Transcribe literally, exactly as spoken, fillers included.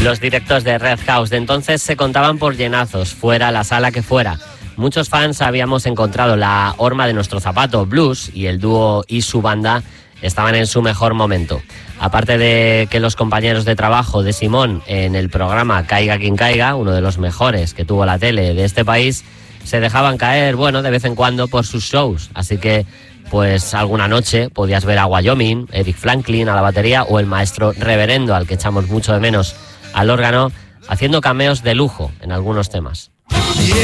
Los directos de Red House de entonces se contaban por llenazos, fuera la sala que fuera. Muchos fans habíamos encontrado la horma de nuestro zapato, Blues, y el dúo y su banda estaban en su mejor momento. Aparte de que los compañeros de trabajo de Simón en el programa Caiga quien caiga, uno de los mejores que tuvo la tele de este país, se dejaban caer, bueno, de vez en cuando por sus shows. Así que, pues alguna noche podías ver a Wyoming, Eric Franklin a la batería o el maestro Reverendo, al que echamos mucho de menos al órgano, haciendo cameos de lujo en algunos temas.